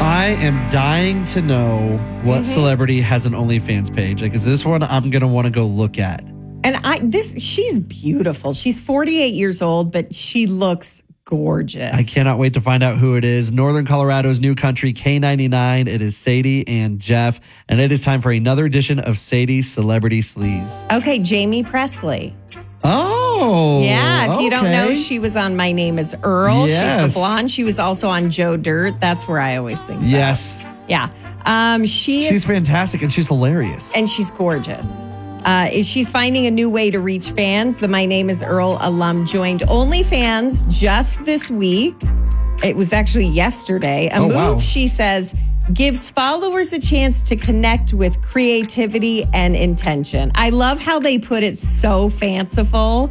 I am dying to know what celebrity has an OnlyFans page. Like, is this one I'm going to want to go look at? And she's beautiful. She's 48 years old, but she looks gorgeous. I cannot wait to find out who it is. Northern Colorado's new country, K99. It is Sadie and Jeff. And it is time for another edition of Sadie's Celebrity Sleaze. Okay, Jamie Presley. Oh. Yeah, if you don't know, she was on My Name is Earl. Yes. She's the blonde. She was also on Joe Dirt. That's where I always think about. Yes. Yeah. She's fantastic and she's hilarious. And she's gorgeous. She's finding a new way to reach fans. The My Name is Earl alum joined OnlyFans just this week. It was actually yesterday. A move, she says, gives followers a chance to connect with creativity and intention. I love how they put it so fanciful.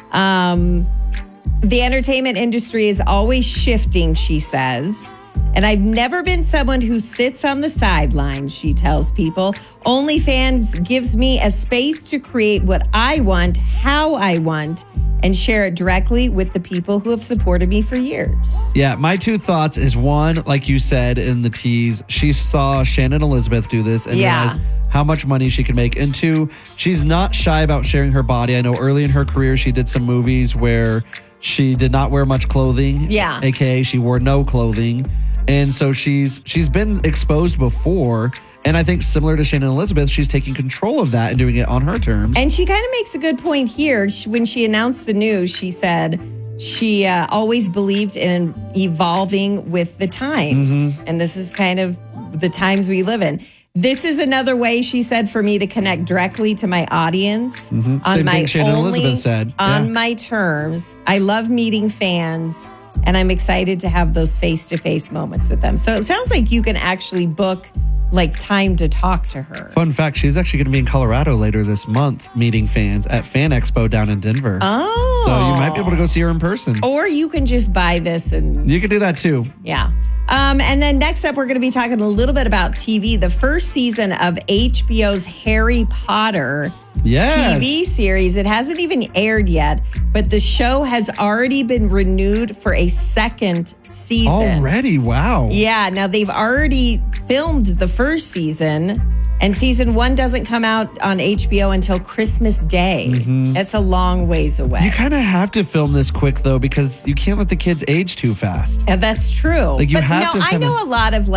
The entertainment industry is always shifting, she says. And I've never been someone who sits on the sidelines, she tells people. OnlyFans gives me a space to create what I want, how I want, and share it directly with the people who have supported me for years. Yeah, my two thoughts is one, like you said in the tease, she saw Shannon Elizabeth do this and realized how much money she could make. And two, she's not shy about sharing her body. I know early in her career, she did some movies where she did not wear much clothing. Yeah. AKA she wore no clothing. And so she's been exposed before. And I think similar to Shannon Elizabeth, she's taking control of that and doing it on her terms. And she kind of makes a good point here. When she announced the news, she said she always believed in evolving with the times. And this is kind of the times we live in. This is another way, she said, for me to connect directly to my audience on Same my thing Shannon Elizabeth said. On my terms. I love meeting fans. And I'm excited to have those face-to-face moments with them. So it sounds like you can actually book like time to talk to her. Fun fact, she's actually going to be in Colorado later this month meeting fans at Fan Expo down in Denver. Oh. So you might be able to go see her in person. Or you can just buy this and... You can do that too. Yeah. And then next up, we're going to be talking a little bit about TV. The first season of HBO's Harry Potter TV series. It hasn't even aired yet, but the show has already been renewed for a second season. Already? Wow. Yeah. Now, they've already filmed the first season, and season 1 doesn't come out on HBO until Christmas Day. That's a long ways away. You kind of have to film this quick, though, because you can't let the kids age too fast. And that's true. Like you have to I know a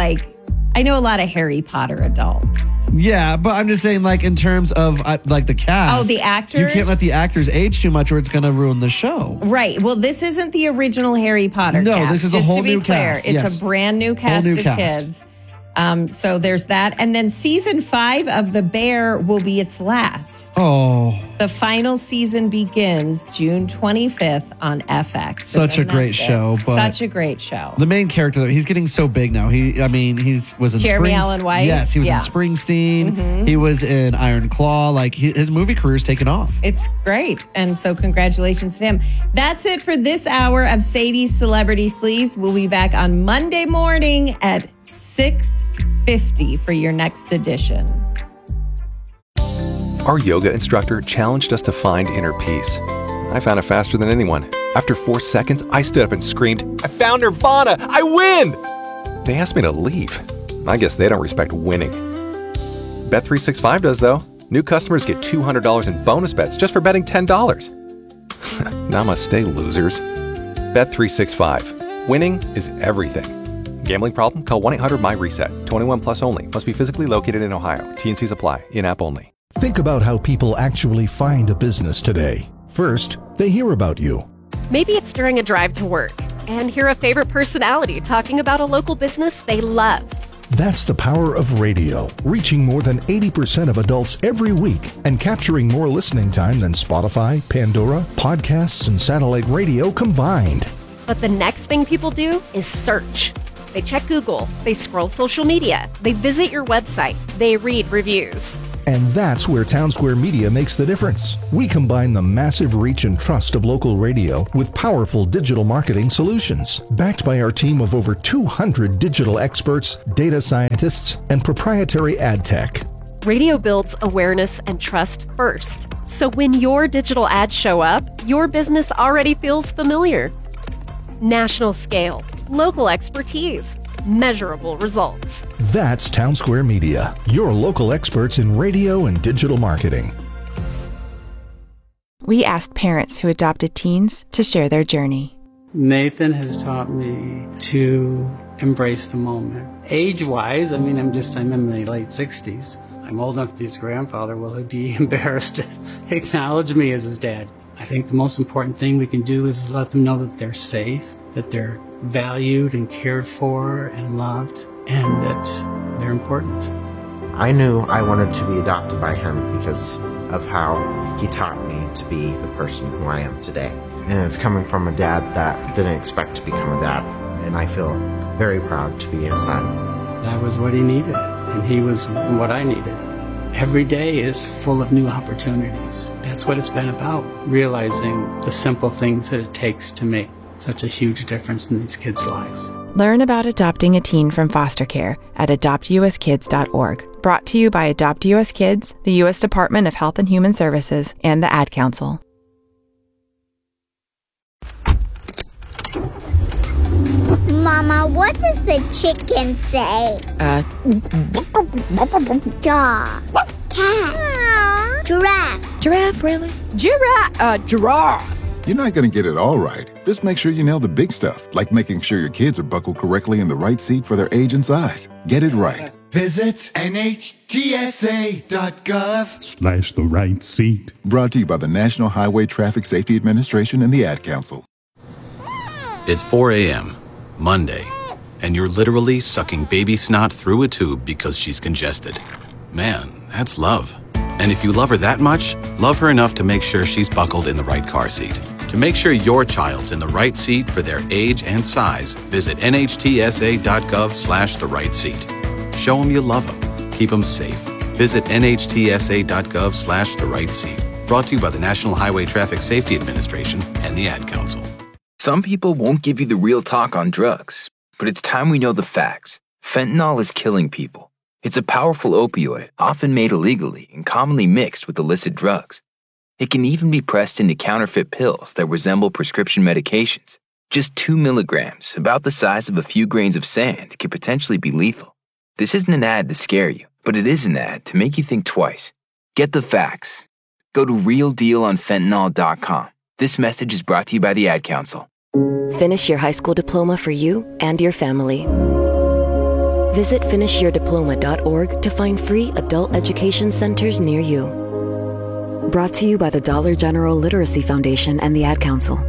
lot of Harry Potter adults. Yeah, but I'm just saying, like, in terms of, like, the cast. Oh, the actors? You can't let the actors age too much or it's going to ruin the show. Right. Well, this isn't the original Harry Potter cast. No, this is a whole new cast. Just to be clear, it's a brand new cast of kids. So there's that. And then season 5 of The Bear will be its last. Oh. The final season begins June 25th on FX. Such a great show. But such a great show. The main character, he's getting so big now. He was in Jeremy Allen White. Yes, he was in Springsteen. He was in Iron Claw. Like, his movie career's taken off. It's great. And so congratulations to him. That's it for this hour of Sadie's Celebrity Sleaze. We'll be back on Monday morning at 6:50 for your next edition. Our yoga instructor challenged us to find inner peace. I found it faster than anyone. After 4 seconds, I stood up and screamed, "I found Nirvana! I win!" They asked me to leave. I guess they don't respect winning. Bet365 does, though. New customers get $200 in bonus bets just for betting $10. Namaste, losers. Bet365. Winning is everything. Gambling problem? Call 1-800-MY-RESET. 21 plus only. Must be physically located in Ohio. T&Cs apply. In-app only. Think about how people actually find a business today. First, they hear about you. Maybe it's during a drive to work and hear a favorite personality talking about a local business they love. That's the power of radio, reaching more than 80% of adults every week and capturing more listening time than Spotify, Pandora, podcasts, and satellite radio combined. But the next thing people do is search. They check Google, they scroll social media, they visit your website, they read reviews. And that's where Townsquare Media makes the difference. We combine the massive reach and trust of local radio with powerful digital marketing solutions, backed by our team of over 200 digital experts, data scientists, and proprietary ad tech. Radio builds awareness and trust first. So when your digital ads show up, your business already feels familiar. National scale, local expertise, measurable results. That's Town Square Media, your local experts in radio and digital marketing. We asked parents who adopted teens to share their journey. Nathan has taught me to embrace the moment. Age-wise, I'm in my late 60s. I'm old enough to be his grandfather. Will he be embarrassed to acknowledge me as his dad? I think the most important thing we can do is let them know that they're safe, that they're valued and cared for and loved, and that they're important. I knew I wanted to be adopted by him because of how he taught me to be the person who I am today. And it's coming from a dad that didn't expect to become a dad, and I feel very proud to be his son. I was what he needed, and he was what I needed. Every day is full of new opportunities. That's what it's been about, realizing the simple things that it takes to make such a huge difference in these kids' lives. Learn about adopting a teen from foster care at adoptuskids.org. Brought to you by Adopt US Kids, the U.S. Department of Health and Human Services, and the Ad Council. Mama, what does the chicken say? Dog. Cat. Giraffe. Giraffe, really? Giraffe. You're not going to get it all right. Just make sure you nail the big stuff, like making sure your kids are buckled correctly in the right seat for their age and size. Get it right. Visit NHTSA.gov/the right seat. Brought to you by the National Highway Traffic Safety Administration and the Ad Council. It's 4 a.m., Monday, and you're literally sucking baby snot through a tube because she's congested. Man, that's love. And if you love her that much, love her enough to make sure she's buckled in the right car seat. To make sure your child's in the right seat for their age and size, visit NHTSA.gov/the right seat. Show them you love them. Keep them safe. Visit NHTSA.gov/the right seat. Brought to you by the National Highway Traffic Safety Administration and the Ad Council. Some people won't give you the real talk on drugs, but it's time we know the facts. Fentanyl is killing people. It's a powerful opioid, often made illegally and commonly mixed with illicit drugs. It can even be pressed into counterfeit pills that resemble prescription medications. Just 2 milligrams, about the size of a few grains of sand, could potentially be lethal. This isn't an ad to scare you, but it is an ad to make you think twice. Get the facts. Go to realdealonfentanyl.com. This message is brought to you by the Ad Council. Finish your high school diploma for you and your family. Visit finishyourdiploma.org to find free adult education centers near you. Brought to you by the Dollar General Literacy Foundation and the Ad Council.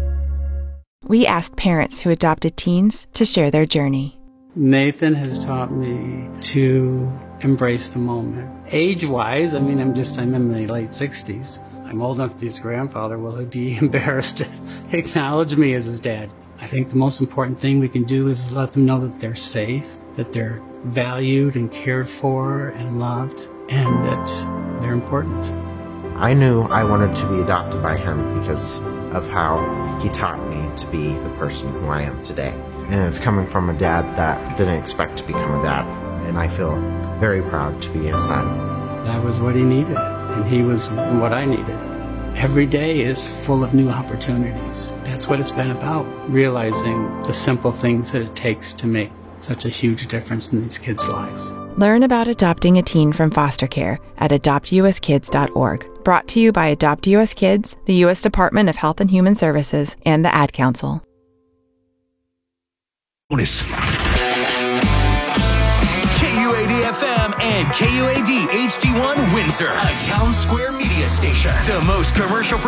We asked parents who adopted teens to share their journey. Nathan has taught me to embrace the moment. Age-wise, I'm in my late 60s. I'm old enough to be his grandfather. Will he be embarrassed to acknowledge me as his dad? I think the most important thing we can do is let them know that they're safe, that they're valued and cared for and loved, and that they're important. I knew I wanted to be adopted by him because of how he taught me to be the person who I am today. And it's coming from a dad that didn't expect to become a dad, and I feel very proud to be his son. I was what he needed, and he was what I needed. Every day is full of new opportunities. That's what it's been about, realizing the simple things that it takes to make such a huge difference in these kids' lives. Learn about adopting a teen from foster care at adoptuskids.org. Brought to you by Adopt US Kids, the U.S. Department of Health and Human Services, and the Ad Council. Bonus. KUAD-FM and KUAD HD1 Windsor, a Town Square media station. The most commercial-free